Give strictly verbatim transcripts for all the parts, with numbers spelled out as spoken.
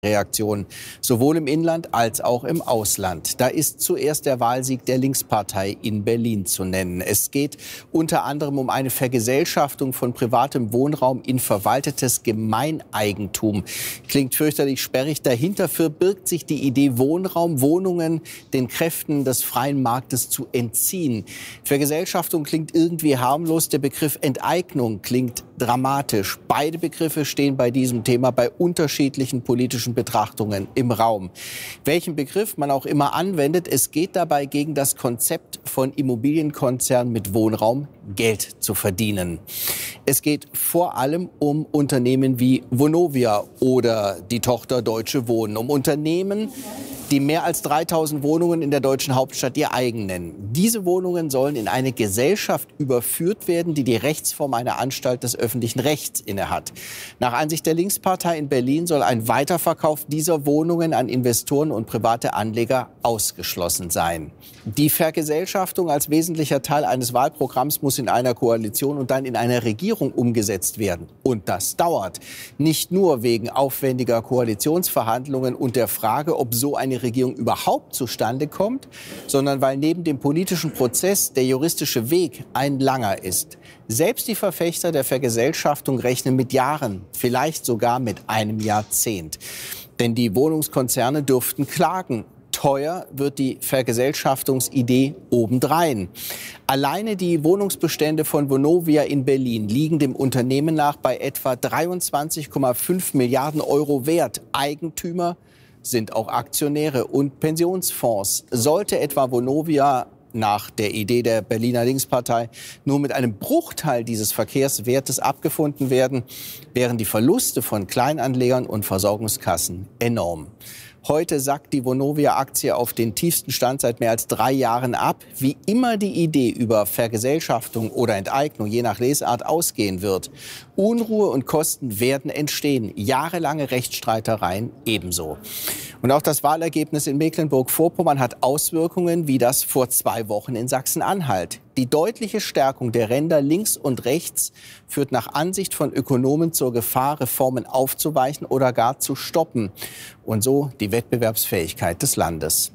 Reaktionen, sowohl im Inland als auch im Ausland. Da ist zuerst der Wahlsieg der Linkspartei in Berlin zu nennen. Es geht unter anderem um eine Vergesellschaftung von privatem Wohnraum in verwaltetes Gemeineigentum. Klingt fürchterlich sperrig. Dahinter verbirgt sich die Idee, Wohnraum, Wohnungen den Kräften des freien Marktes zu entziehen. Vergesellschaftung klingt irgendwie harmlos. Der Begriff Enteignung klingt dramatisch. Beide Begriffe stehen bei diesem Thema bei unterschiedlichen politischen Betrachtungen im Raum. Welchen Begriff man auch immer anwendet, es geht dabei gegen das Konzept von Immobilienkonzernen mit Wohnraum Geld zu verdienen. Es geht vor allem um Unternehmen wie Vonovia oder die Tochter Deutsche Wohnen, um Unternehmen, die mehr als dreitausend Wohnungen in der deutschen Hauptstadt ihr eigen nennen. Diese Wohnungen sollen in eine Gesellschaft überführt werden, die die Rechtsform einer Anstalt des öffentlichen Rechts innehat. Nach Ansicht der Linkspartei in Berlin soll ein Weiterverkauf dieser Wohnungen an Investoren und private Anleger ausgeschlossen sein. Die Vergesellschaftung als wesentlicher Teil eines Wahlprogramms muss in einer Koalition und dann in einer Regierung umgesetzt werden. Und das dauert. Nicht nur wegen aufwendiger Koalitionsverhandlungen und der Frage, ob so eine Regierung überhaupt zustande kommt, sondern weil neben dem politischen Prozess der juristische Weg ein langer ist. Selbst die Verfechter der Vergesellschaftung rechnen mit Jahren, vielleicht sogar mit einem Jahrzehnt. Denn die Wohnungskonzerne dürften klagen. Teuer wird die Vergesellschaftungsidee obendrein. Alleine die Wohnungsbestände von Vonovia in Berlin liegen dem Unternehmen nach bei etwa dreiundzwanzig Komma fünf Milliarden Euro wert. Eigentümer sind auch Aktionäre und Pensionsfonds. Sollte etwa Vonovia nach der Idee der Berliner Linkspartei nur mit einem Bruchteil dieses Verkehrswertes abgefunden werden, wären die Verluste von Kleinanlegern und Versorgungskassen enorm. Heute sackt die Vonovia-Aktie auf den tiefsten Stand seit mehr als drei Jahren ab. Wie immer die Idee über Vergesellschaftung oder Enteignung je nach Lesart ausgehen wird, Unruhe und Kosten werden entstehen. Jahrelange Rechtsstreitereien ebenso. Und auch das Wahlergebnis in Mecklenburg-Vorpommern hat Auswirkungen wie das vor zwei Wochen in Sachsen-Anhalt. Die deutliche Stärkung der Ränder links und rechts führt nach Ansicht von Ökonomen zur Gefahr, Reformen aufzuweichen oder gar zu stoppen. Und so die Wettbewerbsfähigkeit des Landes.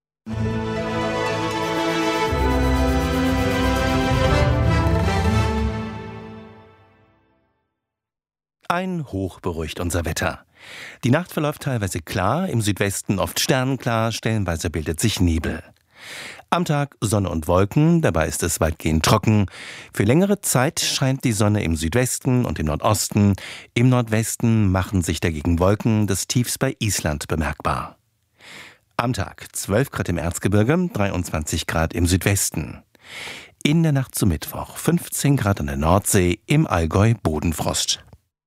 Ein Hoch beruhigt unser Wetter. Die Nacht verläuft teilweise klar, im Südwesten oft sternenklar, stellenweise bildet sich Nebel. Am Tag Sonne und Wolken, dabei ist es weitgehend trocken. Für längere Zeit scheint die Sonne im Südwesten und im Nordosten. Im Nordwesten machen sich dagegen Wolken des Tiefs bei Island bemerkbar. Am Tag zwölf Grad im Erzgebirge, dreiundzwanzig Grad im Südwesten. In der Nacht zum Mittwoch fünfzehn Grad an der Nordsee, im Allgäu Bodenfrost.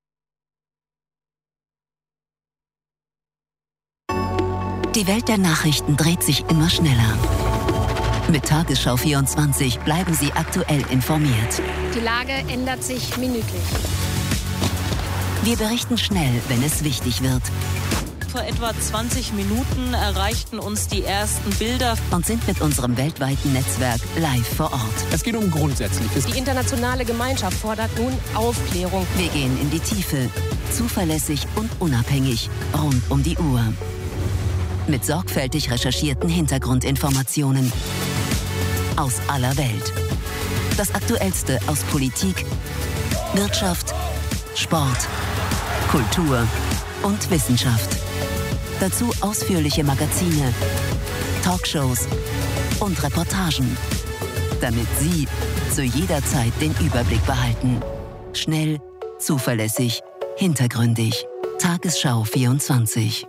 Die Welt der Nachrichten dreht sich immer schneller. Mit Tagesschau vierundzwanzig bleiben Sie aktuell informiert. Die Lage ändert sich minütlich. Wir berichten schnell, wenn es wichtig wird. Vor etwa zwanzig Minuten erreichten uns die ersten Bilder Und sind mit unserem weltweiten Netzwerk live vor Ort. Es geht um Grundsätzliches. Die internationale Gemeinschaft fordert nun Aufklärung. Wir gehen in die Tiefe, zuverlässig und unabhängig, rund um die Uhr. Mit sorgfältig recherchierten Hintergrundinformationen aus aller Welt. Das Aktuellste aus Politik, Wirtschaft, Sport, Kultur und Wissenschaft. Dazu ausführliche Magazine, Talkshows und Reportagen, damit Sie zu jeder Zeit den Überblick behalten. Schnell, zuverlässig, hintergründig. Tagesschau vierundzwanzig.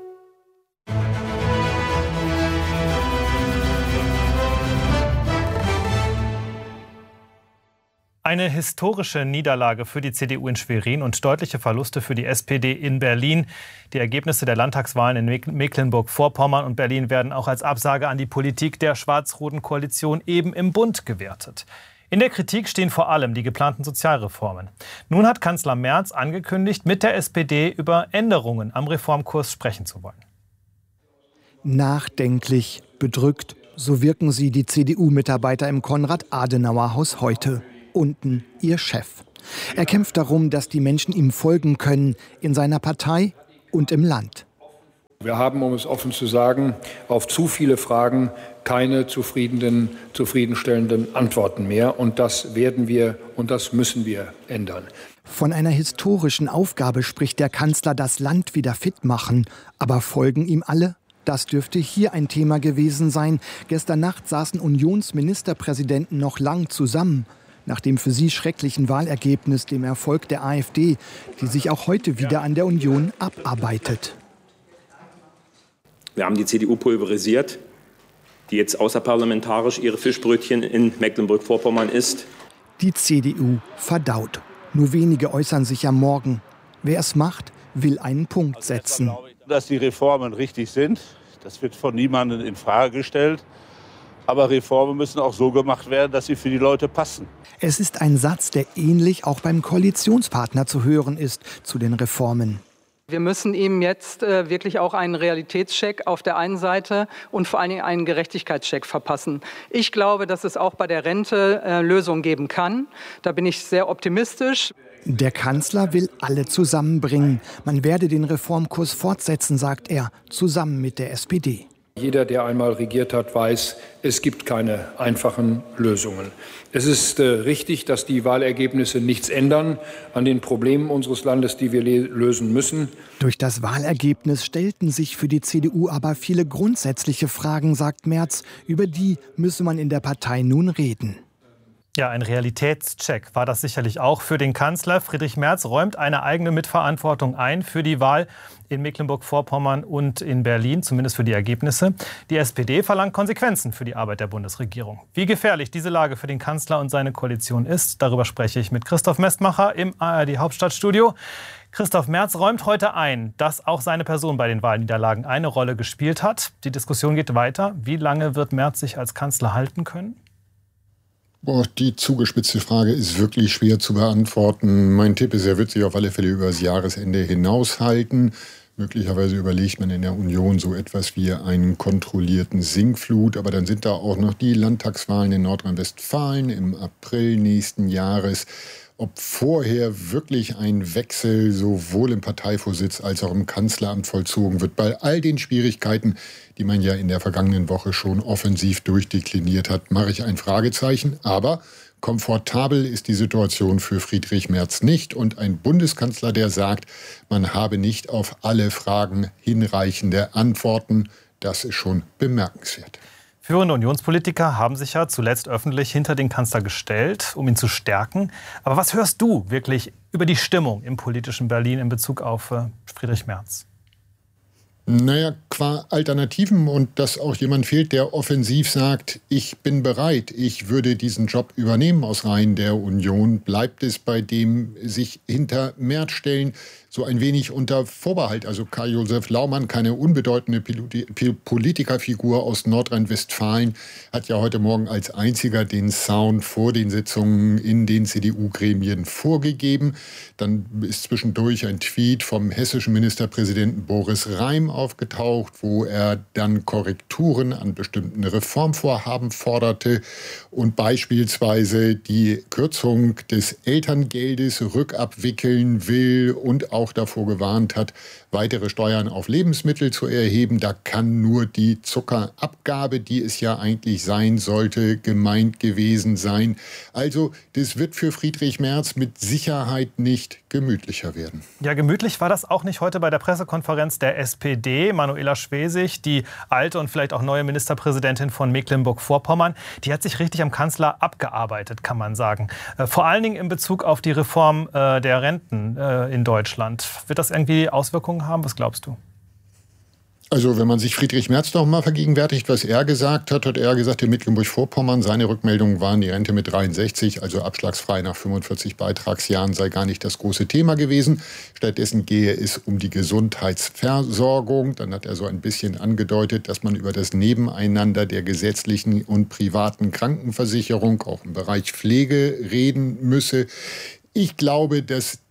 Eine historische Niederlage für die C D U in Schwerin und deutliche Verluste für die S P D in Berlin. Die Ergebnisse der Landtagswahlen in Mecklenburg-Vorpommern und Berlin werden auch als Absage an die Politik der schwarz-roten Koalition eben im Bund gewertet. In der Kritik stehen vor allem die geplanten Sozialreformen. Nun hat Kanzler Merz angekündigt, mit der S P D über Änderungen am Reformkurs sprechen zu wollen. Nachdenklich, bedrückt, so wirken sie, die C D U-Mitarbeiter im Konrad-Adenauer-Haus heute. Unten ihr Chef. Er kämpft darum, dass die Menschen ihm folgen können, in seiner Partei und im Land. Wir haben, um es offen zu sagen, auf zu viele Fragen keine zufriedenen, zufriedenstellenden Antworten mehr. Und das werden wir und das müssen wir ändern. Von einer historischen Aufgabe spricht der Kanzler, das Land wieder fit machen. Aber folgen ihm alle? Das dürfte hier ein Thema gewesen sein. Gestern Nacht saßen Unionsministerpräsidenten noch lang zusammen. Nach dem für sie schrecklichen Wahlergebnis, dem Erfolg der AfD, die sich auch heute wieder an der Union abarbeitet. Wir haben die C D U pulverisiert, die jetzt außerparlamentarisch ihre Fischbrötchen in Mecklenburg-Vorpommern isst. Die C D U verdaut. Nur wenige äußern sich am Morgen. Wer es macht, will einen Punkt setzen. Dass die Reformen richtig sind, das wird von niemandem in Frage gestellt. Aber Reformen müssen auch so gemacht werden, dass sie für die Leute passen. Es ist ein Satz, der ähnlich auch beim Koalitionspartner zu hören ist zu den Reformen. Wir müssen ihm jetzt äh, wirklich auch einen Realitätscheck auf der einen Seite und vor allen Dingen einen Gerechtigkeitscheck verpassen. Ich glaube, dass es auch bei der Rente äh, Lösungen geben kann. Da bin ich sehr optimistisch. Der Kanzler will alle zusammenbringen. Man werde den Reformkurs fortsetzen, sagt er, zusammen mit der S P D. Jeder, der einmal regiert hat, weiß, es gibt keine einfachen Lösungen. Es ist äh, richtig, dass die Wahlergebnisse nichts ändern an den Problemen unseres Landes, die wir lösen müssen. Durch das Wahlergebnis stellten sich für die C D U aber viele grundsätzliche Fragen, sagt Merz. Über die müsse man in der Partei nun reden. Ja, ein Realitätscheck war das sicherlich auch für den Kanzler. Friedrich Merz räumt eine eigene Mitverantwortung ein für die Wahl in Mecklenburg-Vorpommern und in Berlin, zumindest für die Ergebnisse. Die S P D verlangt Konsequenzen für die Arbeit der Bundesregierung. Wie gefährlich diese Lage für den Kanzler und seine Koalition ist, darüber spreche ich mit Christoph Mestmacher im A R D-Hauptstadtstudio. Christoph, Merz räumt heute ein, dass auch seine Person bei den Wahlniederlagen eine Rolle gespielt hat. Die Diskussion geht weiter. Wie lange wird Merz sich als Kanzler halten können? Boah, die zugespitzte Frage ist wirklich schwer zu beantworten. Mein Tipp ist, er wird sich auf alle Fälle über das Jahresende hinaushalten. Möglicherweise überlegt man in der Union so etwas wie einen kontrollierten Sinkflut. Aber dann sind da auch noch die Landtagswahlen in Nordrhein-Westfalen im April nächsten Jahres. Ob vorher wirklich ein Wechsel sowohl im Parteivorsitz als auch im Kanzleramt vollzogen wird, bei all den Schwierigkeiten, die man ja in der vergangenen Woche schon offensiv durchdekliniert hat, mache ich ein Fragezeichen. Aber komfortabel ist die Situation für Friedrich Merz nicht. Und ein Bundeskanzler, der sagt, man habe nicht auf alle Fragen hinreichende Antworten, das ist schon bemerkenswert. Führende Unionspolitiker haben sich ja zuletzt öffentlich hinter den Kanzler gestellt, um ihn zu stärken. Aber was hörst du wirklich über die Stimmung im politischen Berlin in Bezug auf äh, Friedrich Merz? Naja, qua Alternativen und dass auch jemand fehlt, der offensiv sagt, ich bin bereit, ich würde diesen Job übernehmen aus Reihen der Union, bleibt es bei dem sich hinter Merz stellen, so ein wenig unter Vorbehalt. Also Karl-Josef Laumann, keine unbedeutende Politikerfigur aus Nordrhein-Westfalen, hat ja heute Morgen als einziger den Sound vor den Sitzungen in den C D U-Gremien vorgegeben. Dann ist zwischendurch ein Tweet vom hessischen Ministerpräsidenten Boris Rhein aufgetaucht, wo er dann Korrekturen an bestimmten Reformvorhaben forderte und beispielsweise die Kürzung des Elterngeldes rückabwickeln will und auch davor gewarnt hat, weitere Steuern auf Lebensmittel zu erheben. Da kann nur die Zuckerabgabe, die es ja eigentlich sein sollte, gemeint gewesen sein. Also das wird für Friedrich Merz mit Sicherheit nicht gemütlicher werden. Ja, gemütlich war das auch nicht heute bei der Pressekonferenz der S P D. Manuela Schwesig, die alte und vielleicht auch neue Ministerpräsidentin von Mecklenburg-Vorpommern, die hat sich richtig am Kanzler abgearbeitet, kann man sagen. Äh, vor allen Dingen in Bezug auf die Reform äh, der Renten äh, in Deutschland. Wird das irgendwie Auswirkungen haben? Was glaubst du? Also wenn man sich Friedrich Merz noch mal vergegenwärtigt, was er gesagt hat, hat er gesagt, in Mecklenburg-Vorpommern, seine Rückmeldungen waren, die Rente mit dreiundsechzig, also abschlagsfrei nach fünfundvierzig Beitragsjahren, sei gar nicht das große Thema gewesen. Stattdessen gehe es um die Gesundheitsversorgung. Dann hat er so ein bisschen angedeutet, dass man über das Nebeneinander der gesetzlichen und privaten Krankenversicherung auch im Bereich Pflege reden müsse. Ich glaube, dass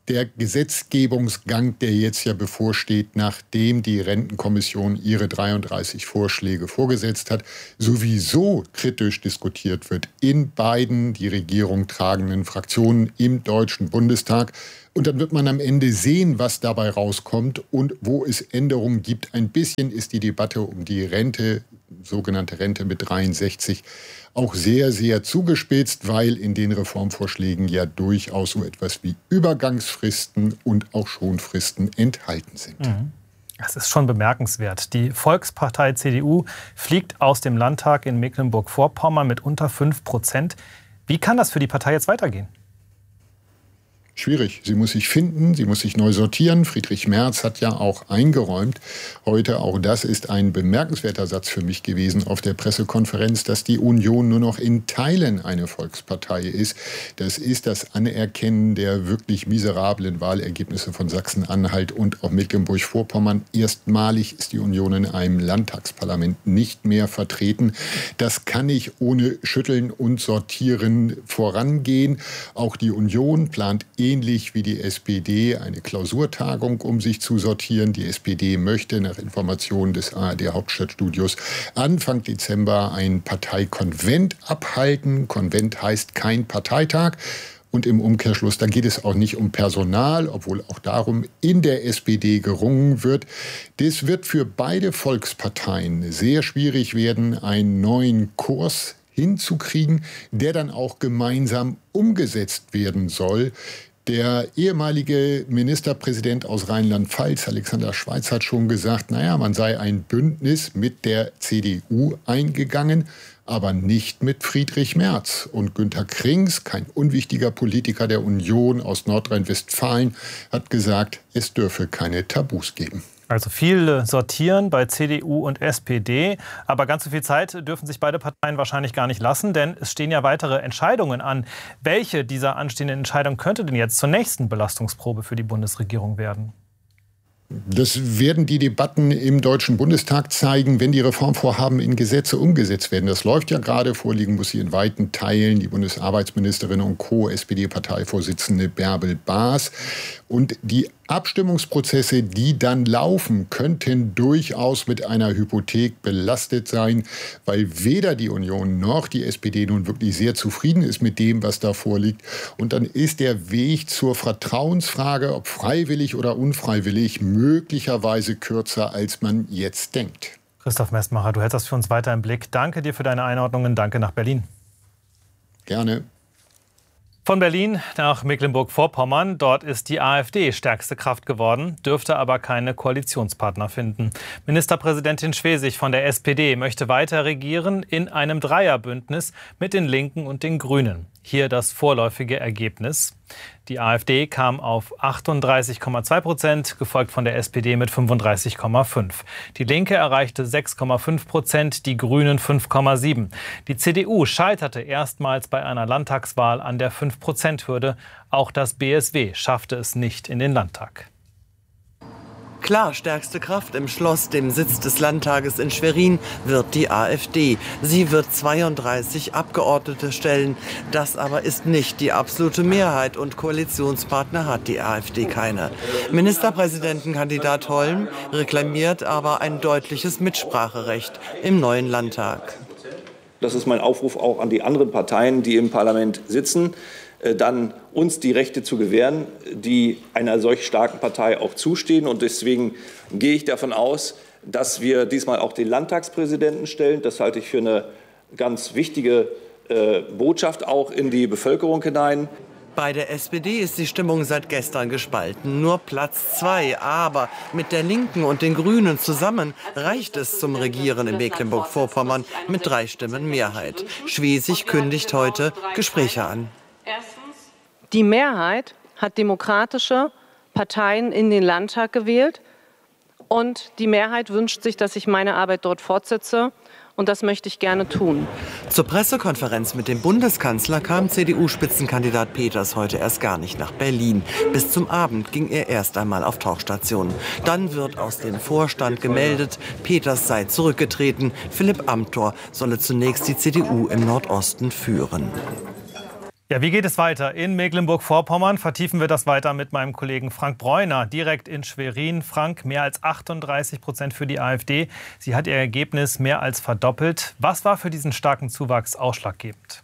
der Gesetzgebungsgang, der jetzt ja bevorsteht, nachdem die Rentenkommission ihre dreiunddreißig Vorschläge vorgesetzt hat, sowieso kritisch diskutiert wird in beiden die Regierung tragenden Fraktionen im Deutschen Bundestag. Und dann wird man am Ende sehen, was dabei rauskommt und wo es Änderungen gibt. Ein bisschen ist die Debatte um die Rente, sogenannte Rente mit dreiundsechzig, auch sehr, sehr zugespitzt, weil in den Reformvorschlägen ja durchaus so etwas wie Übergangsfristen und auch Schonfristen enthalten sind. Mhm. Das ist schon bemerkenswert. Die Volkspartei C D U fliegt aus dem Landtag in Mecklenburg-Vorpommern mit unter fünf Prozent. Wie kann das für die Partei jetzt weitergehen? Schwierig. Sie muss sich finden, sie muss sich neu sortieren. Friedrich Merz hat ja auch eingeräumt heute, auch das ist ein bemerkenswerter Satz für mich gewesen auf der Pressekonferenz, dass die Union nur noch in Teilen eine Volkspartei ist. Das ist das Anerkennen der wirklich miserablen Wahlergebnisse von Sachsen-Anhalt und auch Mecklenburg-Vorpommern. Erstmalig ist die Union in einem Landtagsparlament nicht mehr vertreten. Das kann nicht ohne Schütteln und Sortieren vorangehen. Auch die Union plant ähnlich wie die S P D eine Klausurtagung, um sich zu sortieren. Die S P D möchte nach Informationen des A R D-Hauptstadtstudios Anfang Dezember ein Parteikonvent abhalten. Konvent heißt kein Parteitag. Und im Umkehrschluss, da geht es auch nicht um Personal, obwohl auch darum in der S P D gerungen wird. Das wird für beide Volksparteien sehr schwierig werden, einen neuen Kurs hinzukriegen, der dann auch gemeinsam umgesetzt werden soll. Der ehemalige Ministerpräsident aus Rheinland-Pfalz, Alexander Schweitz, hat schon gesagt, naja, man sei ein Bündnis mit der C D U eingegangen, aber nicht mit Friedrich Merz. Und Günter Krings, kein unwichtiger Politiker der Union aus Nordrhein-Westfalen, hat gesagt, es dürfe keine Tabus geben. Also viel sortieren bei C D U und S P D. Aber ganz so viel Zeit dürfen sich beide Parteien wahrscheinlich gar nicht lassen, denn es stehen ja weitere Entscheidungen an. Welche dieser anstehenden Entscheidungen könnte denn jetzt zur nächsten Belastungsprobe für die Bundesregierung werden? Das werden die Debatten im Deutschen Bundestag zeigen, wenn die Reformvorhaben in Gesetze umgesetzt werden. Das läuft ja gerade. Vorliegen muss sie in weiten Teilen die Bundesarbeitsministerin und Co-S P D-Parteivorsitzende Bärbel Baas. Und die Abstimmungsprozesse, die dann laufen, könnten durchaus mit einer Hypothek belastet sein, weil weder die Union noch die S P D nun wirklich sehr zufrieden ist mit dem, was da vorliegt. Und dann ist der Weg zur Vertrauensfrage, ob freiwillig oder unfreiwillig, möglicherweise kürzer, als man jetzt denkt. Christoph Messmacher, du hältst das für uns weiter im Blick. Danke dir für deine Einordnungen. Danke nach Berlin. Gerne. Von Berlin nach Mecklenburg-Vorpommern. Dort ist die AfD stärkste Kraft geworden, dürfte aber keine Koalitionspartner finden. Ministerpräsidentin Schwesig von der S P D möchte weiter regieren in einem Dreierbündnis mit den Linken und den Grünen. Hier das vorläufige Ergebnis. Die AfD kam auf achtunddreißig Komma zwei Prozent, gefolgt von der S P D mit fünfunddreißig Komma fünf. Die Linke erreichte sechs Komma fünf Prozent, die Grünen fünf Komma sieben. Die C D U scheiterte erstmals bei einer Landtagswahl an der fünf Prozent Hürde. Auch das B S W schaffte es nicht in den Landtag. Klar, stärkste Kraft im Schloss, dem Sitz des Landtages in Schwerin, wird die AfD. Sie wird zweiunddreißig Abgeordnete stellen. Das aber ist nicht die absolute Mehrheit und Koalitionspartner hat die AfD keine. Ministerpräsidentenkandidat Holm reklamiert aber ein deutliches Mitspracherecht im neuen Landtag. Das ist mein Aufruf auch an die anderen Parteien, die im Parlament sitzen, dann uns die Rechte zu gewähren, die einer solch starken Partei auch zustehen. Und deswegen gehe ich davon aus, dass wir diesmal auch den Landtagspräsidenten stellen. Das halte ich für eine ganz wichtige äh, Botschaft auch in die Bevölkerung hinein. Bei der S P D ist die Stimmung seit gestern gespalten. Nur Platz zwei. Aber mit der Linken und den Grünen zusammen reicht es zum Regieren in Mecklenburg-Vorpommern mit drei Stimmen Mehrheit. Schwesig kündigt heute Gespräche an. Die Mehrheit hat demokratische Parteien in den Landtag gewählt. Und die Mehrheit wünscht sich, dass ich meine Arbeit dort fortsetze. Und das möchte ich gerne tun. Zur Pressekonferenz mit dem Bundeskanzler kam C D U-Spitzenkandidat Peters heute erst gar nicht nach Berlin. Bis zum Abend ging er erst einmal auf Tauchstation. Dann wird aus dem Vorstand gemeldet, Peters sei zurückgetreten. Philipp Amthor solle zunächst die C D U im Nordosten führen. Ja, wie geht es weiter? In Mecklenburg-Vorpommern vertiefen wir das weiter mit meinem Kollegen Frank Bräuner, direkt in Schwerin. Frank, mehr als achtunddreißig Prozent für die AfD. Sie hat ihr Ergebnis mehr als verdoppelt. Was war für diesen starken Zuwachs ausschlaggebend?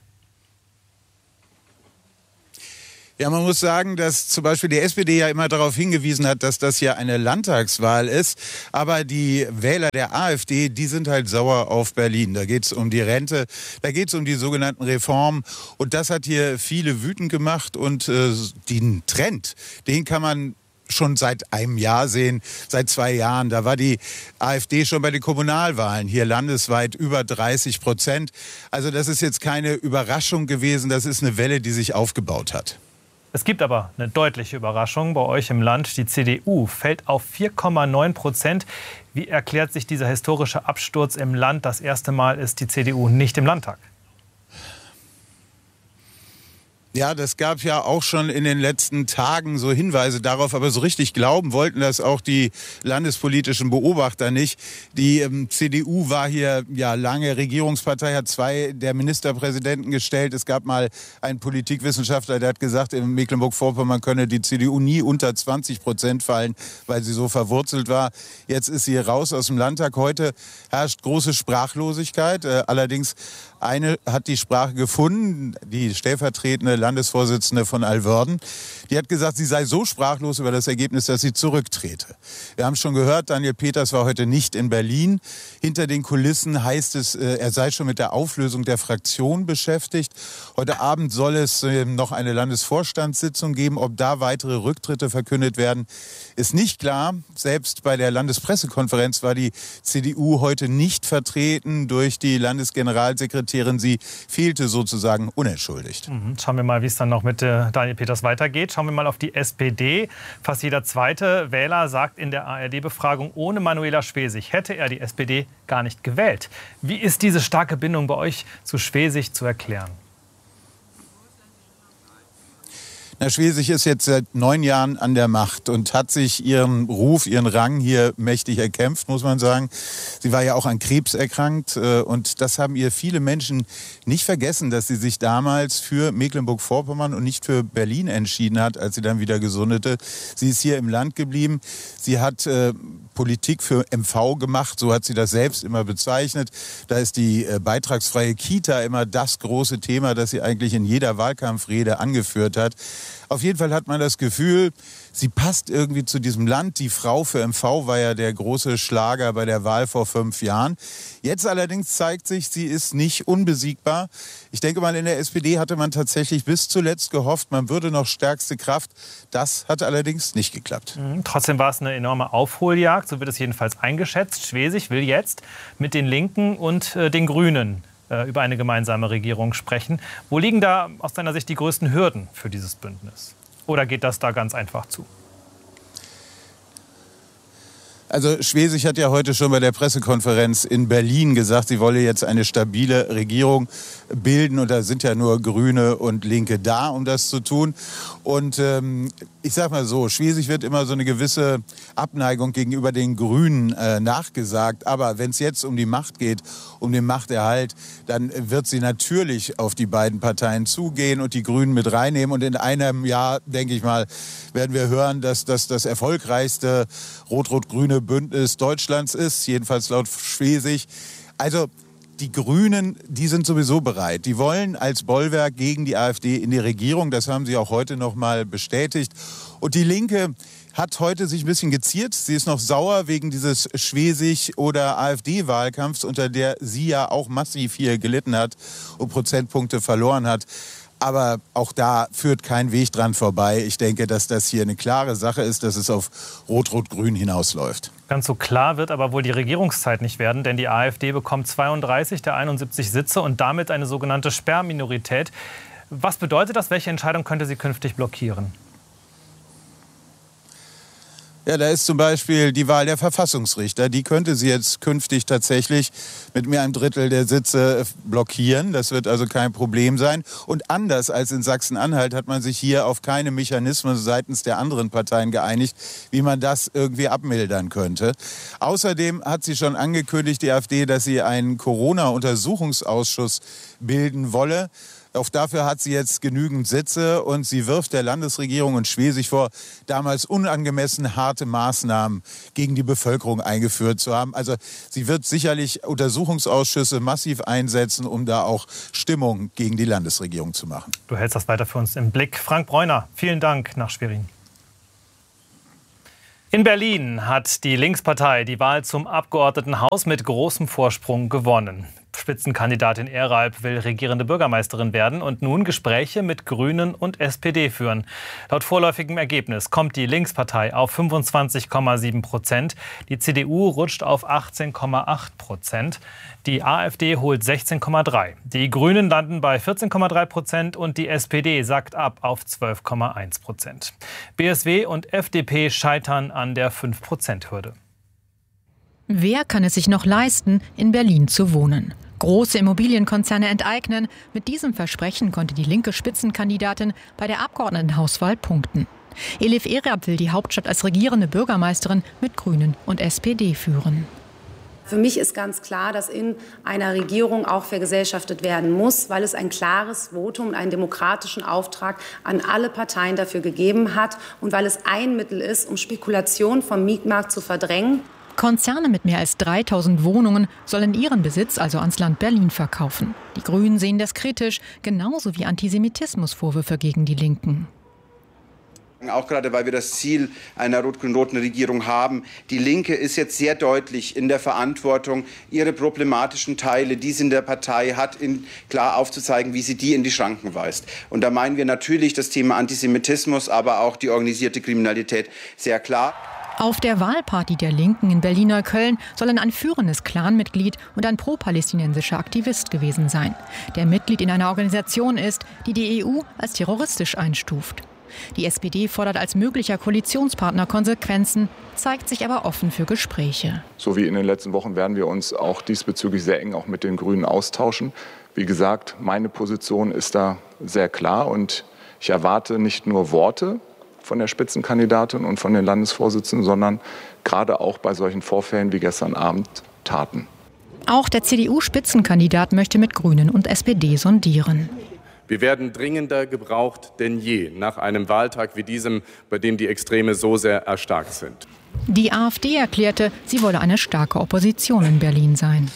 Ja, man muss sagen, dass zum Beispiel die S P D ja immer darauf hingewiesen hat, dass das ja eine Landtagswahl ist. Aber die Wähler der AfD, die sind halt sauer auf Berlin. Da geht es um die Rente, da geht es um die sogenannten Reformen. Und das hat hier viele wütend gemacht. Und äh, den Trend, den kann man schon seit einem Jahr sehen, seit zwei Jahren. Da war die AfD schon bei den Kommunalwahlen hier landesweit über dreißig Prozent. Also das ist jetzt keine Überraschung gewesen. Das ist eine Welle, die sich aufgebaut hat. Es gibt aber eine deutliche Überraschung bei euch im Land. Die C D U fällt auf vier Komma neun Prozent. Wie erklärt sich dieser historische Absturz im Land? Das erste Mal ist die C D U nicht im Landtag. Ja, das gab ja auch schon in den letzten Tagen so Hinweise darauf, aber so richtig glauben wollten das auch die landespolitischen Beobachter nicht. Die ähm, C D U war hier ja lange Regierungspartei, hat zwei der Ministerpräsidenten gestellt. Es gab mal einen Politikwissenschaftler, der hat gesagt, in Mecklenburg-Vorpommern könne die C D U nie unter zwanzig Prozent fallen, weil sie so verwurzelt war. Jetzt ist sie raus aus dem Landtag. Heute herrscht große Sprachlosigkeit. Äh, allerdings eine hat die Sprache gefunden, die stellvertretende Landesvorsitzende von Alwörden. Die hat gesagt, sie sei so sprachlos über das Ergebnis, dass sie zurücktrete. Wir haben schon gehört, Daniel Peters war heute nicht in Berlin. Hinter den Kulissen heißt es, er sei schon mit der Auflösung der Fraktion beschäftigt. Heute Abend soll es noch eine Landesvorstandssitzung geben. Ob da weitere Rücktritte verkündet werden, ist nicht klar. Selbst bei der Landespressekonferenz war die C D U heute nicht vertreten durch die Landesgeneralsekretärin. Sie fehlte sozusagen unentschuldigt. Mhm. Schauen wir mal, wie es dann noch mit äh, Daniel Peters weitergeht. Schauen wir mal auf die S P D. Fast jeder zweite Wähler sagt in der A R D-Befragung, ohne Manuela Schwesig hätte er die S P D gar nicht gewählt. Wie ist diese starke Bindung bei euch zu Schwesig zu erklären? Na, Schwesig ist jetzt seit neun Jahren an der Macht und hat sich ihren Ruf, ihren Rang hier mächtig erkämpft, muss man sagen. Sie war ja auch an Krebs erkrankt und das haben ihr viele Menschen nicht vergessen, dass sie sich damals für Mecklenburg-Vorpommern und nicht für Berlin entschieden hat, als sie dann wieder gesundete. Sie ist hier im Land geblieben. Sie hat äh, Politik für M V gemacht, so hat sie das selbst immer bezeichnet. Da ist die äh, beitragsfreie Kita immer das große Thema, das sie eigentlich in jeder Wahlkampfrede angeführt hat. Auf jeden Fall hat man das Gefühl, sie passt irgendwie zu diesem Land. Die Frau für M V war ja der große Schlager bei der Wahl vor fünf Jahren. Jetzt allerdings zeigt sich, sie ist nicht unbesiegbar. Ich denke mal, in der S P D hatte man tatsächlich bis zuletzt gehofft, man würde noch stärkste Kraft. Das hat allerdings nicht geklappt. Mhm. Trotzdem war es eine enorme Aufholjagd, so wird es jedenfalls eingeschätzt. Schwesig will jetzt mit den Linken und äh, den Grünen über eine gemeinsame Regierung sprechen. Wo liegen da aus deiner Sicht die größten Hürden für dieses Bündnis? Oder geht das da ganz einfach zu? Also Schwesig hat ja heute schon bei der Pressekonferenz in Berlin gesagt, sie wolle jetzt eine stabile Regierung bilden. Und da sind ja nur Grüne und Linke da, um das zu tun. Und ähm, ich sag mal so, Schwesig wird immer so eine gewisse Abneigung gegenüber den Grünen äh, nachgesagt. Aber wenn es jetzt um die Macht geht, um den Machterhalt, dann wird sie natürlich auf die beiden Parteien zugehen und die Grünen mit reinnehmen. Und in einem Jahr, denke ich mal, werden wir hören, dass das das erfolgreichste rot-rot-grüne Bündnis Deutschlands ist, jedenfalls laut Schwesig. Also die Grünen, die sind sowieso bereit. Die wollen als Bollwerk gegen die AfD in die Regierung. Das haben sie auch heute noch mal bestätigt. Und die Linke hat heute sich ein bisschen geziert. Sie ist noch sauer wegen dieses Schwesig- oder AfD-Wahlkampfs, unter der sie ja auch massiv hier gelitten hat und Prozentpunkte verloren hat. Aber auch da führt kein Weg dran vorbei. Ich denke, dass das hier eine klare Sache ist, dass es auf Rot-Rot-Grün hinausläuft. Ganz so klar wird aber wohl die Regierungszeit nicht werden, denn die AfD bekommt zweiunddreißig der einundsiebzig Sitze und damit eine sogenannte Sperrminorität. Was bedeutet das? Welche Entscheidung könnte sie künftig blockieren? Ja, da ist zum Beispiel die Wahl der Verfassungsrichter. Die könnte sie jetzt künftig tatsächlich mit mehr einem Drittel der Sitze blockieren. Das wird also kein Problem sein. Und anders als in Sachsen-Anhalt hat man sich hier auf keine Mechanismen seitens der anderen Parteien geeinigt, wie man das irgendwie abmildern könnte. Außerdem hat sie schon angekündigt, die AfD, dass sie einen Corona-Untersuchungsausschuss bilden wolle. Auch dafür hat sie jetzt genügend Sitze und sie wirft der Landesregierung und Schwesig vor, damals unangemessen harte Maßnahmen gegen die Bevölkerung eingeführt zu haben. Also sie wird sicherlich Untersuchungsausschüsse massiv einsetzen, um da auch Stimmung gegen die Landesregierung zu machen. Du hältst das weiter für uns im Blick. Frank Bräuner, vielen Dank nach Schwerin. In Berlin hat die Linkspartei die Wahl zum Abgeordnetenhaus mit großem Vorsprung gewonnen. Spitzenkandidatin Ehralp will regierende Bürgermeisterin werden und nun Gespräche mit Grünen und S P D führen. Laut vorläufigem Ergebnis kommt die Linkspartei auf fünfundzwanzig Komma sieben Prozent. Die C D U rutscht auf achtzehn Komma acht Prozent. Die AfD holt sechzehn Komma drei. Die Grünen landen bei vierzehn Komma drei Prozent und die S P D sackt ab auf zwölf Komma eins Prozent. B S W und F D P scheitern an der fünf Prozent Hürde. Wer kann es sich noch leisten, in Berlin zu wohnen? Große Immobilienkonzerne enteignen. Mit diesem Versprechen konnte die linke Spitzenkandidatin bei der Abgeordnetenhauswahl punkten. Elif Ehralp will die Hauptstadt als regierende Bürgermeisterin mit Grünen und S P D führen. Für mich ist ganz klar, dass in einer Regierung auch vergesellschaftet werden muss, weil es ein klares Votum und einen demokratischen Auftrag an alle Parteien dafür gegeben hat und weil es ein Mittel ist, um Spekulation vom Mietmarkt zu verdrängen. Konzerne mit mehr als dreitausend Wohnungen sollen ihren Besitz also ans Land Berlin verkaufen. Die Grünen sehen das kritisch, genauso wie Antisemitismusvorwürfe gegen die Linken. Auch gerade, weil wir das Ziel einer rot-grün-roten Regierung haben. Die Linke ist jetzt sehr deutlich in der Verantwortung, ihre problematischen Teile, die sie in der Partei hat, in, klar aufzuzeigen, wie sie die in die Schranken weist. Und da meinen wir natürlich das Thema Antisemitismus, aber auch die organisierte Kriminalität sehr klar. Auf der Wahlparty der Linken in Berlin-Neukölln sollen ein führendes Clanmitglied und ein pro-palästinensischer Aktivist gewesen sein, der Mitglied in einer Organisation ist, die die E U als terroristisch einstuft. Die S P D fordert als möglicher Koalitionspartner Konsequenzen, zeigt sich aber offen für Gespräche. So wie in den letzten Wochen werden wir uns auch diesbezüglich sehr eng auch mit den Grünen austauschen. Wie gesagt, meine Position ist da sehr klar und ich erwarte nicht nur Worte von der Spitzenkandidatin und von den Landesvorsitzenden, sondern gerade auch bei solchen Vorfällen wie gestern Abend Taten. Auch der C D U-Spitzenkandidat möchte mit Grünen und S P D sondieren. Wir werden dringender gebraucht denn je nach einem Wahltag wie diesem, bei dem die Extreme so sehr erstarkt sind. Die AfD erklärte, sie wolle eine starke Opposition in Berlin sein.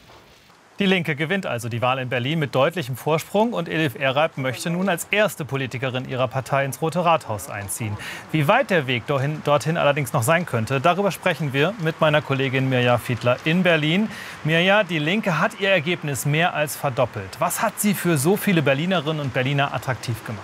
Die Linke gewinnt also die Wahl in Berlin mit deutlichem Vorsprung und Elif Ehralp möchte nun als erste Politikerin ihrer Partei ins Rote Rathaus einziehen. Wie weit der Weg dorthin, dorthin allerdings noch sein könnte, darüber sprechen wir mit meiner Kollegin Mirja Fiedler in Berlin. Mirja, die Linke hat ihr Ergebnis mehr als verdoppelt. Was hat sie für so viele Berlinerinnen und Berliner attraktiv gemacht?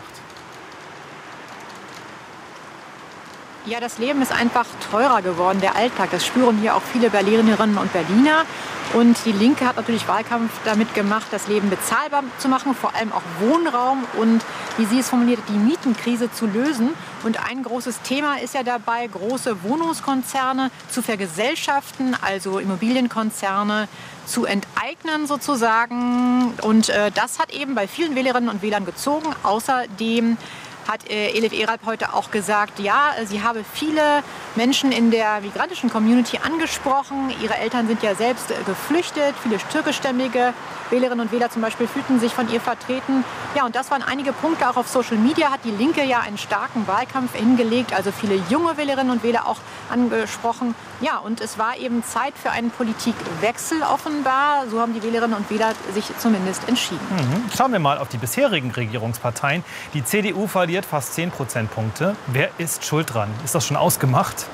Ja, das Leben ist einfach teurer geworden, der Alltag. Das spüren hier auch viele Berlinerinnen und Berliner. Und die Linke hat natürlich Wahlkampf damit gemacht, das Leben bezahlbar zu machen, vor allem auch Wohnraum und, wie sie es formuliert, die Mietenkrise zu lösen. Und ein großes Thema ist ja dabei, große Wohnungskonzerne zu vergesellschaften, also Immobilienkonzerne zu enteignen sozusagen. Und äh, das hat eben bei vielen Wählerinnen und Wählern gezogen. Außerdem hat äh, Elif Ehralp heute auch gesagt, ja, sie habe viele Menschen in der migrantischen Community angesprochen. Ihre Eltern sind ja selbst äh, geflüchtet. Viele türkischstämmige Wählerinnen und Wähler zum Beispiel fühlten sich von ihr vertreten. Ja, und das waren einige Punkte. Auch auf Social Media hat die Linke ja einen starken Wahlkampf hingelegt. Also viele junge Wählerinnen und Wähler auch angesprochen. Ja, und es war eben Zeit für einen Politikwechsel offenbar. So haben die Wählerinnen und Wähler sich zumindest entschieden. Mhm. Schauen wir mal auf die bisherigen Regierungsparteien. Die C D U verliert fast zehn Prozentpunkte. Wer ist schuld dran? Ist das schon ausgemacht?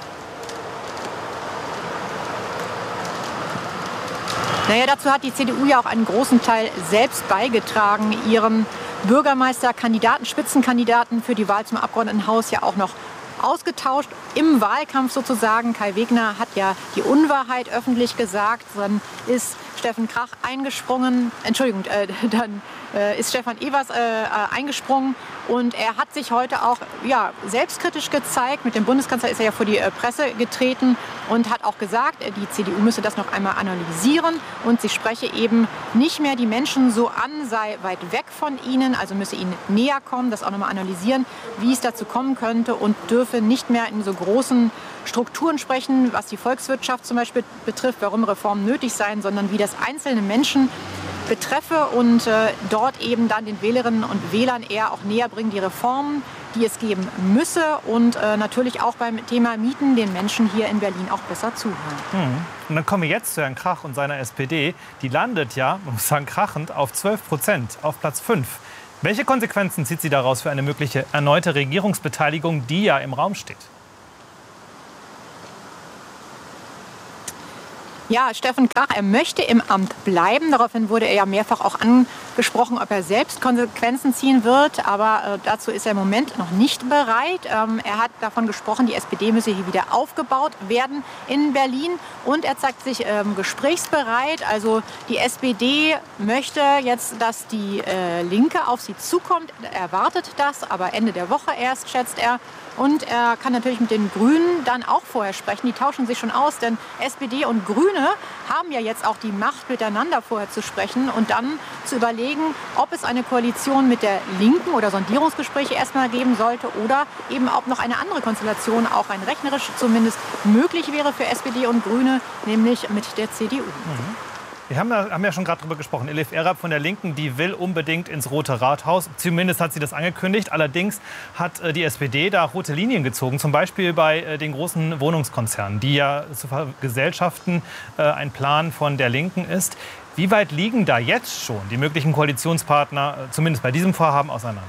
Naja, dazu hat die C D U ja auch einen großen Teil selbst beigetragen, ihren Bürgermeisterkandidaten, Spitzenkandidaten für die Wahl zum Abgeordnetenhaus ja auch noch ausgetauscht. Im Wahlkampf sozusagen. Kai Wegner hat ja die Unwahrheit öffentlich gesagt. Dann ist Steffen Krach eingesprungen. Entschuldigung, äh, dann äh, ist Stefan Evers äh, eingesprungen. Und er hat sich heute auch ja, selbstkritisch gezeigt. Mit dem Bundeskanzler ist er ja vor die äh, Presse getreten und hat auch gesagt, äh, die C D U müsse das noch einmal analysieren. Und sie spreche eben nicht mehr die Menschen so an, sei weit weg von ihnen, also müsse ihnen näher kommen, das auch noch mal analysieren, wie es dazu kommen könnte und dürfe nicht mehr in so großen Strukturen sprechen, was die Volkswirtschaft zum Beispiel betrifft, warum Reformen nötig seien, sondern wie das einzelne Menschen betreffe und äh, dort eben dann den Wählerinnen und Wählern eher auch näher bringen, die Reformen, die es geben müsse und äh, natürlich auch beim Thema Mieten den Menschen hier in Berlin auch besser zuhören. Hm. Und dann kommen wir jetzt zu Herrn Krach und seiner S P D. Die landet ja, man muss sagen, krachend auf zwölf Prozent, auf Platz fünf. Welche Konsequenzen zieht sie daraus für eine mögliche erneute Regierungsbeteiligung, die ja im Raum steht? Ja, Steffen Krach, er möchte im Amt bleiben. Daraufhin wurde er ja mehrfach auch angesprochen, ob er selbst Konsequenzen ziehen wird. Aber äh, dazu ist er im Moment noch nicht bereit. Ähm, er hat davon gesprochen, die S P D müsse hier wieder aufgebaut werden in Berlin. Und er zeigt sich ähm, gesprächsbereit. Also die S P D möchte jetzt, dass die äh, Linke auf sie zukommt. Er erwartet das, aber Ende der Woche erst, schätzt er. Und er kann natürlich mit den Grünen dann auch vorher sprechen. Die tauschen sich schon aus, denn S P D und Grüne haben ja jetzt auch die Macht, miteinander vorher zu sprechen und dann zu überlegen, ob es eine Koalition mit der Linken oder Sondierungsgespräche erstmal geben sollte oder eben ob noch eine andere Konstellation, auch rein rechnerisch zumindest, möglich wäre für S P D und Grüne, nämlich mit der C D U. Mhm. Wir haben ja, haben ja schon gerade darüber gesprochen. Elif Erab von der Linken, die will unbedingt ins Rote Rathaus. Zumindest hat sie das angekündigt. Allerdings hat äh, die S P D da rote Linien gezogen. Zum Beispiel bei äh, den großen Wohnungskonzernen, die ja zu vergesellschaften äh, ein Plan von der Linken ist. Wie weit liegen da jetzt schon die möglichen Koalitionspartner, äh, zumindest bei diesem Vorhaben, auseinander?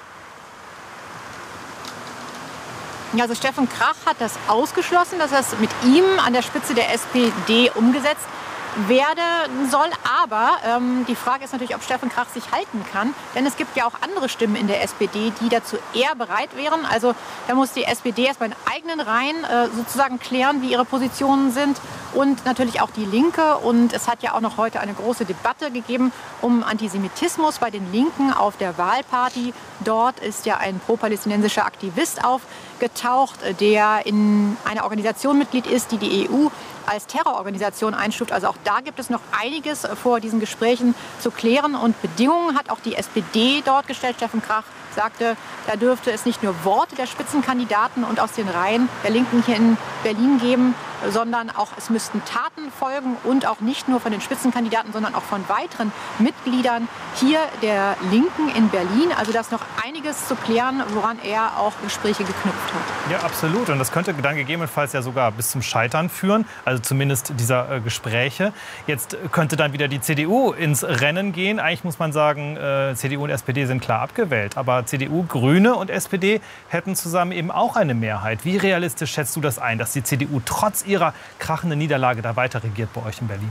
Ja, also Steffen Krach hat das ausgeschlossen, dass das mit ihm an der Spitze der S P D umgesetzt werden soll. Aber ähm, die Frage ist natürlich, ob Steffen Krach sich halten kann. Denn es gibt ja auch andere Stimmen in der S P D, die dazu eher bereit wären. Also da muss die S P D erst bei den eigenen Reihen äh, sozusagen klären, wie ihre Positionen sind. Und natürlich auch die Linke. Und es hat ja auch noch heute eine große Debatte gegeben um Antisemitismus bei den Linken auf der Wahlparty. Dort ist ja ein pro-palästinensischer Aktivist aufgetaucht, der in einer Organisation Mitglied ist, die die E U als Terrororganisation einstuft. Also auch da gibt es noch einiges vor diesen Gesprächen zu klären. Und Bedingungen hat auch die S P D dort gestellt. Steffen Krach sagte, da dürfte es nicht nur Worte der Spitzenkandidaten und aus den Reihen der Linken hier in Berlin geben, sondern auch es müssten Taten folgen und auch nicht nur von den Spitzenkandidaten, sondern auch von weiteren Mitgliedern hier der Linken in Berlin. Also da ist noch einiges zu klären, woran er auch Gespräche geknüpft hat. Ja, absolut. Und das könnte dann gegebenenfalls ja sogar bis zum Scheitern führen, also zumindest dieser äh, Gespräche. Jetzt könnte dann wieder die C D U ins Rennen gehen. Eigentlich muss man sagen, äh, C D U und S P D sind klar abgewählt. Aber C D U, Grüne und S P D hätten zusammen eben auch eine Mehrheit. Wie realistisch schätzt du das ein, dass die C D U trotz ihrer krachenden Niederlage da weiter regiert bei euch in Berlin?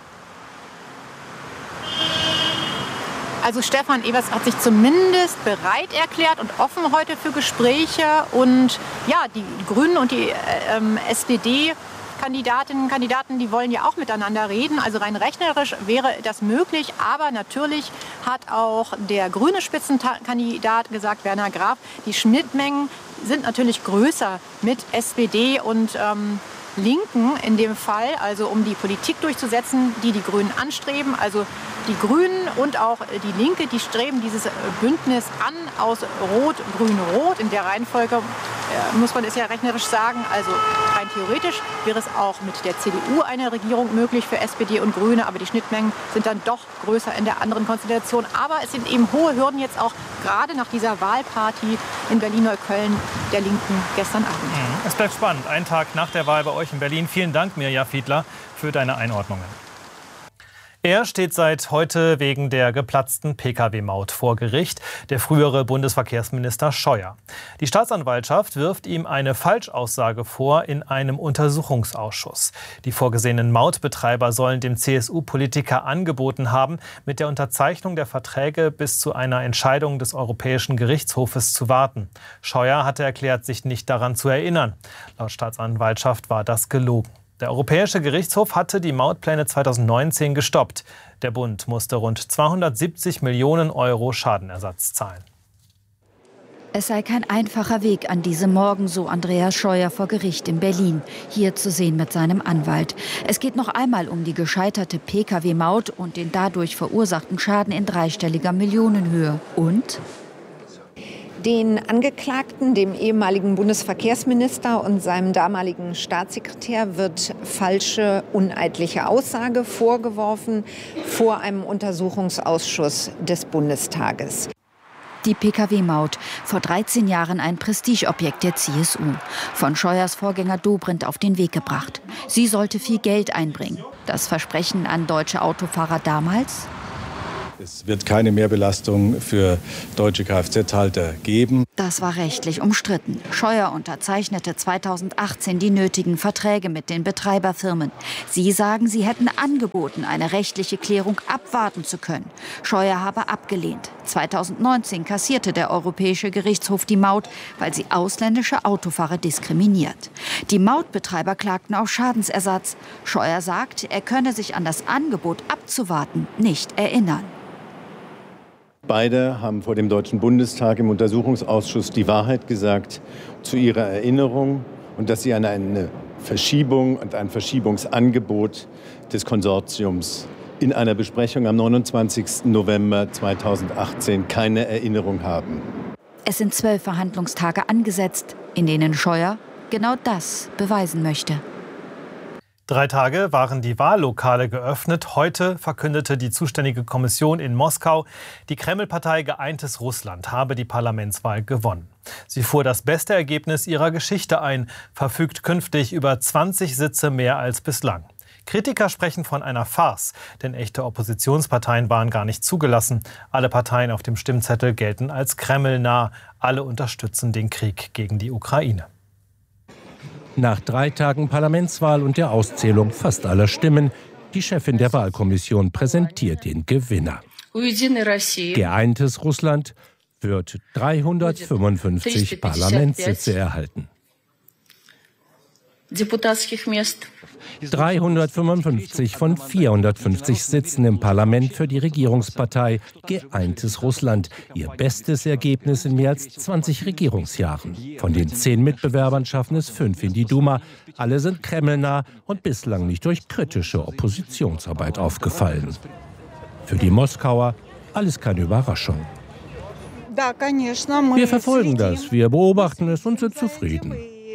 Also Stefan Evers hat sich zumindest bereit erklärt und offen heute für Gespräche. Und ja, die Grünen und die ähm, S P D Kandidatinnen und Kandidaten, die wollen ja auch miteinander reden. Also rein rechnerisch wäre das möglich. Aber natürlich hat auch der grüne Spitzenkandidat gesagt, Werner Graf, die Schnittmengen sind natürlich größer mit S P D und ähm, Linken in dem Fall, also um die Politik durchzusetzen, die die Grünen anstreben. Also die Grünen und auch die Linke, die streben dieses Bündnis an aus Rot, Grün, Rot. In der Reihenfolge äh, muss man es ja rechnerisch sagen. Also rein theoretisch wäre es auch mit der C D U eine Regierung möglich für S P D und Grüne. Aber die Schnittmengen sind dann doch größer in der anderen Konstellation. Aber es sind eben hohe Hürden jetzt auch gerade nach dieser Wahlparty in Berlin-Neukölln der Linken gestern Abend. Es bleibt spannend. Ein Tag nach der Wahl bei euch in Berlin. Vielen Dank, Mirja Fiedler, für deine Einordnungen. Er steht seit heute wegen der geplatzten P K W-Maut vor Gericht, der frühere Bundesverkehrsminister Scheuer. Die Staatsanwaltschaft wirft ihm eine Falschaussage vor in einem Untersuchungsausschuss. Die vorgesehenen Mautbetreiber sollen dem C S U-Politiker angeboten haben, mit der Unterzeichnung der Verträge bis zu einer Entscheidung des Europäischen Gerichtshofes zu warten. Scheuer hatte erklärt, sich nicht daran zu erinnern. Laut Staatsanwaltschaft war das gelogen. Der Europäische Gerichtshof hatte die Mautpläne zweitausendneunzehn gestoppt. Der Bund musste rund zweihundertsiebzig Millionen Euro Schadenersatz zahlen. Es sei kein einfacher Weg an diesem Morgen, so Andreas Scheuer vor Gericht in Berlin. Hier zu sehen mit seinem Anwalt. Es geht noch einmal um die gescheiterte P K W-Maut und den dadurch verursachten Schaden in dreistelliger Millionenhöhe. Und Den Angeklagten, dem ehemaligen Bundesverkehrsminister und seinem damaligen Staatssekretär, wird falsche, uneidliche Aussage vorgeworfen vor einem Untersuchungsausschuss des Bundestages. Die P K W-Maut, vor dreizehn Jahren ein Prestigeobjekt der C S U. Von Scheuers Vorgänger Dobrindt auf den Weg gebracht. Sie sollte viel Geld einbringen. Das Versprechen an deutsche Autofahrer damals? Es wird keine Mehrbelastung für deutsche Kfz-Halter geben. Das war rechtlich umstritten. Scheuer unterzeichnete zweitausendachtzehn die nötigen Verträge mit den Betreiberfirmen. Sie sagen, sie hätten angeboten, eine rechtliche Klärung abwarten zu können. Scheuer habe abgelehnt. zweitausendneunzehn kassierte der Europäische Gerichtshof die Maut, weil sie ausländische Autofahrer diskriminiert. Die Mautbetreiber klagten auf Schadensersatz. Scheuer sagt, er könne sich an das Angebot abzuwarten nicht erinnern. Beide haben vor dem Deutschen Bundestag im Untersuchungsausschuss die Wahrheit gesagt zu ihrer Erinnerung und dass sie an eine Verschiebung und ein Verschiebungsangebot des Konsortiums in einer Besprechung am neunundzwanzigsten November zweitausendachtzehn keine Erinnerung haben. Es sind zwölf Verhandlungstage angesetzt, in denen Scheuer genau das beweisen möchte. Drei Tage waren die Wahllokale geöffnet. Heute verkündete die zuständige Kommission in Moskau, die Kreml-Partei Geeintes Russland habe die Parlamentswahl gewonnen. Sie fuhr das beste Ergebnis ihrer Geschichte ein, verfügt künftig über zwanzig Sitze mehr als bislang. Kritiker sprechen von einer Farce, denn echte Oppositionsparteien waren gar nicht zugelassen. Alle Parteien auf dem Stimmzettel gelten als kremlnah. Alle unterstützen den Krieg gegen die Ukraine. Nach drei Tagen Parlamentswahl und der Auszählung fast aller Stimmen, die Chefin der Wahlkommission präsentiert den Gewinner. Geeintes Russland wird dreihundertfünfundfünfzig Parlamentssitze erhalten. dreihundertfünfundfünfzig von vierhundertfünfzig Sitzen im Parlament für die Regierungspartei Geeintes Russland. Ihr bestes Ergebnis in mehr als zwanzig Regierungsjahren. Von den zehn Mitbewerbern schaffen es fünf in die Duma. Alle sind kremlnah und bislang nicht durch kritische Oppositionsarbeit aufgefallen. Für die Moskauer alles keine Überraschung. Wir verfolgen das, wir beobachten es und sind zufrieden.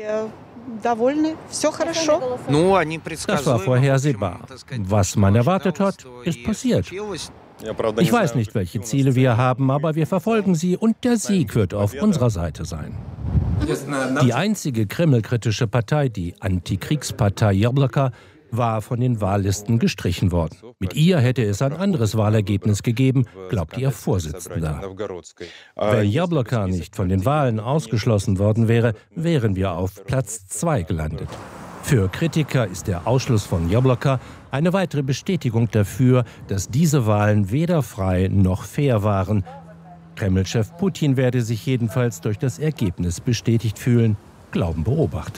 Das war vorhersehbar. Was man erwartet hat, ist passiert. Ich weiß nicht, welche Ziele wir haben, aber wir verfolgen sie und der Sieg wird auf unserer Seite sein. Die einzige kremlkritische Partei, die Antikriegspartei Jabloko, war von den Wahllisten gestrichen worden. Mit ihr hätte es ein anderes Wahlergebnis gegeben, glaubt ihr Vorsitzender. Wenn Jabloko nicht von den Wahlen ausgeschlossen worden wäre, wären wir auf Platz zwei gelandet. Für Kritiker ist der Ausschluss von Jabloko eine weitere Bestätigung dafür, dass diese Wahlen weder frei noch fair waren. Kreml-Chef Putin werde sich jedenfalls durch das Ergebnis bestätigt fühlen, glauben Beobachter.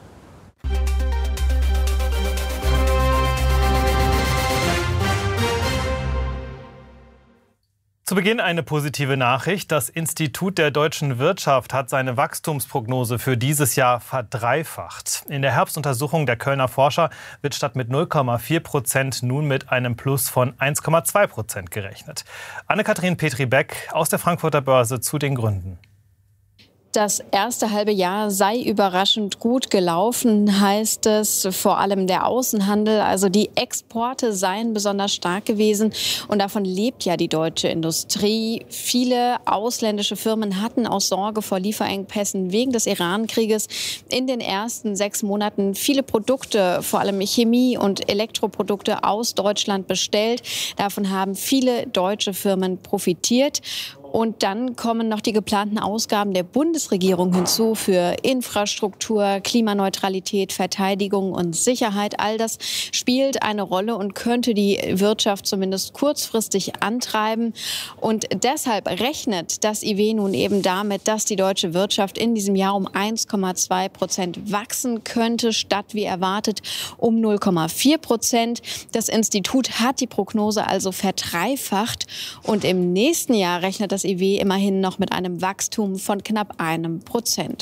Zu Beginn eine positive Nachricht. Das Institut der deutschen Wirtschaft hat seine Wachstumsprognose für dieses Jahr verdreifacht. In der Herbstuntersuchung der Kölner Forscher wird statt mit null Komma vier Prozent nun mit einem Plus von eins Komma zwei Prozent gerechnet. Anne-Kathrin Petri-Beck aus der Frankfurter Börse zu den Gründen. Das erste halbe Jahr sei überraschend gut gelaufen, heißt es. Vor allem der Außenhandel, also die Exporte seien besonders stark gewesen. Und davon lebt ja die deutsche Industrie. Viele ausländische Firmen hatten aus Sorge vor Lieferengpässen wegen des Iran-Krieges in den ersten sechs Monaten viele Produkte, vor allem Chemie- und Elektroprodukte aus Deutschland bestellt. Davon haben viele deutsche Firmen profitiert. Und dann kommen noch die geplanten Ausgaben der Bundesregierung hinzu für Infrastruktur, Klimaneutralität, Verteidigung und Sicherheit. All das spielt eine Rolle und könnte die Wirtschaft zumindest kurzfristig antreiben. Und deshalb rechnet das I W nun eben damit, dass die deutsche Wirtschaft in diesem Jahr um eins Komma zwei Prozent wachsen könnte, statt wie erwartet um null Komma vier Prozent. Das Institut hat die Prognose also verdreifacht. Und im nächsten Jahr rechnet das I W immerhin noch mit einem Wachstum von knapp einem Prozent.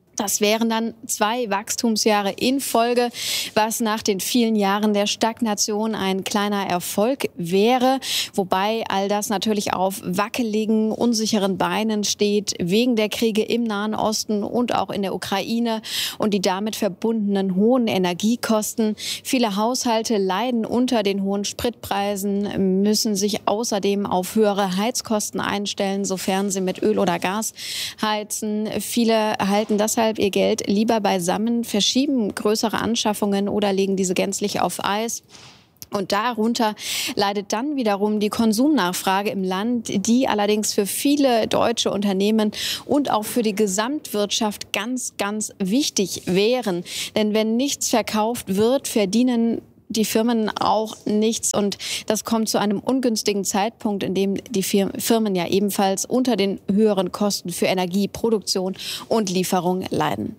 Das wären dann zwei Wachstumsjahre in Folge, was nach den vielen Jahren der Stagnation ein kleiner Erfolg wäre. Wobei all das natürlich auf wackeligen, unsicheren Beinen steht, wegen der Kriege im Nahen Osten und auch in der Ukraine und die damit verbundenen hohen Energiekosten. Viele Haushalte leiden unter den hohen Spritpreisen, müssen sich außerdem auf höhere Heizkosten einstellen, sofern sie mit Öl oder Gas heizen. Viele halten deshalb ihr Geld lieber beisammen, verschieben größere Anschaffungen oder legen diese gänzlich auf Eis. Und darunter leidet dann wiederum die Konsumnachfrage im Land, die allerdings für viele deutsche Unternehmen und auch für die Gesamtwirtschaft ganz, ganz wichtig wären. Denn wenn nichts verkauft wird, verdienen die Firmen auch nichts. Und das kommt zu einem ungünstigen Zeitpunkt, in dem die Firmen ja ebenfalls unter den höheren Kosten für Energie, Produktion und Lieferung leiden.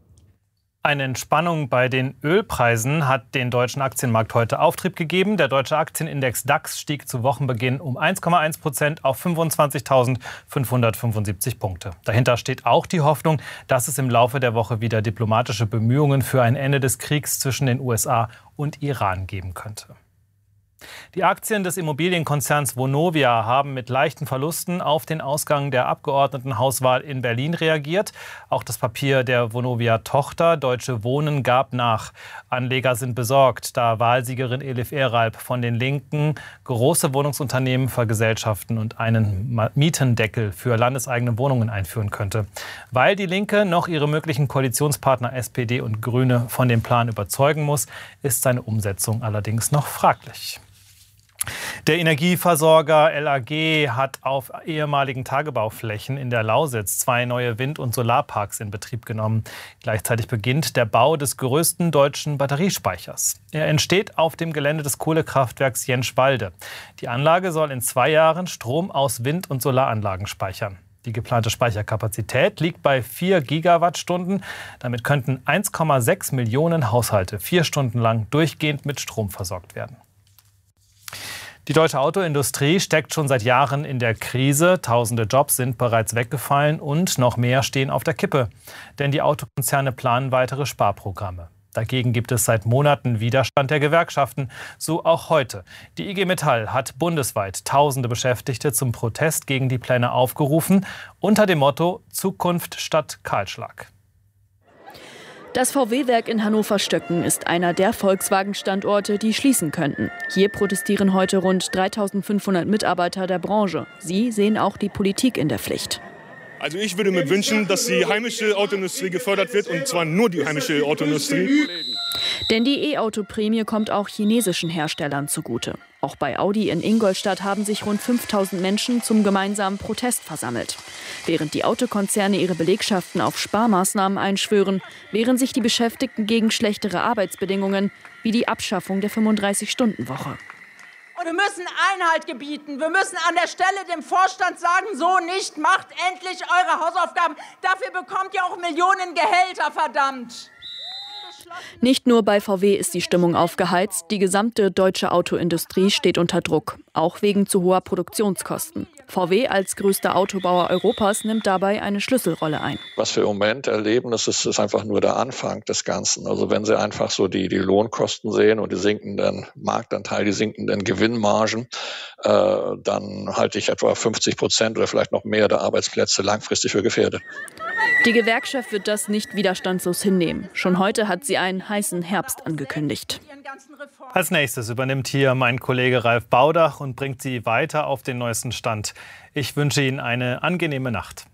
Eine Entspannung bei den Ölpreisen hat den deutschen Aktienmarkt heute Auftrieb gegeben. Der deutsche Aktienindex DAX stieg zu Wochenbeginn um eins Komma eins Prozent auf fünfundzwanzigtausendfünfhundertfünfundsiebzig Punkte. Dahinter steht auch die Hoffnung, dass es im Laufe der Woche wieder diplomatische Bemühungen für ein Ende des Kriegs zwischen den U S A und Iran geben könnte. Die Aktien des Immobilienkonzerns Vonovia haben mit leichten Verlusten auf den Ausgang der Abgeordnetenhauswahl in Berlin reagiert. Auch das Papier der Vonovia-Tochter Deutsche Wohnen gab nach. Anleger sind besorgt, da Wahlsiegerin Elif Eralp von den Linken große Wohnungsunternehmen vergesellschaften und einen Mietendeckel für landeseigene Wohnungen einführen könnte. Weil die Linke noch ihre möglichen Koalitionspartner S P D und Grüne von dem Plan überzeugen muss, ist seine Umsetzung allerdings noch fraglich. Der Energieversorger L A G hat auf ehemaligen Tagebauflächen in der Lausitz zwei neue Wind- und Solarparks in Betrieb genommen. Gleichzeitig beginnt der Bau des größten deutschen Batteriespeichers. Er entsteht auf dem Gelände des Kohlekraftwerks Jenschwalde. Die Anlage soll in zwei Jahren Strom aus Wind- und Solaranlagen speichern. Die geplante Speicherkapazität liegt bei vier Gigawattstunden. Damit könnten eins Komma sechs Millionen Haushalte vier Stunden lang durchgehend mit Strom versorgt werden. Die deutsche Autoindustrie steckt schon seit Jahren in der Krise. Tausende Jobs sind bereits weggefallen und noch mehr stehen auf der Kippe. Denn die Autokonzerne planen weitere Sparprogramme. Dagegen gibt es seit Monaten Widerstand der Gewerkschaften, so auch heute. Die I G Metall hat bundesweit tausende Beschäftigte zum Protest gegen die Pläne aufgerufen, unter dem Motto Zukunft statt Kahlschlag. Das V W-Werk in Hannover-Stöcken ist einer der Volkswagen-Standorte, die schließen könnten. Hier protestieren heute rund dreitausendfünfhundert Mitarbeiter der Branche. Sie sehen auch die Politik in der Pflicht. Also ich würde mir wünschen, dass die heimische Autoindustrie gefördert wird, und zwar nur die heimische Autoindustrie. Denn die E-Auto-Prämie kommt auch chinesischen Herstellern zugute. Auch bei Audi in Ingolstadt haben sich rund fünftausend Menschen zum gemeinsamen Protest versammelt. Während die Autokonzerne ihre Belegschaften auf Sparmaßnahmen einschwören, wehren sich die Beschäftigten gegen schlechtere Arbeitsbedingungen, wie die Abschaffung der fünfunddreißig-Stunden-Woche. Und wir müssen Einhalt gebieten. Wir müssen an der Stelle dem Vorstand sagen, so nicht, macht endlich eure Hausaufgaben. Dafür bekommt ihr auch Millionen Gehälter, verdammt. Nicht nur bei V W ist die Stimmung aufgeheizt, die gesamte deutsche Autoindustrie steht unter Druck, auch wegen zu hoher Produktionskosten. V W als größter Autobauer Europas nimmt dabei eine Schlüsselrolle ein. Was wir im Moment erleben, das ist, ist einfach nur der Anfang des Ganzen. Also wenn Sie einfach so die, die Lohnkosten sehen und die sinkenden Marktanteile, die sinkenden Gewinnmargen, äh, dann halte ich etwa fünfzig Prozent oder vielleicht noch mehr der Arbeitsplätze langfristig für gefährdet. Die Gewerkschaft wird das nicht widerstandslos hinnehmen. Schon heute hat sie einen heißen Herbst angekündigt. Als nächstes übernimmt hier mein Kollege Ralf Baudach und bringt Sie weiter auf den neuesten Stand. Ich wünsche Ihnen eine angenehme Nacht.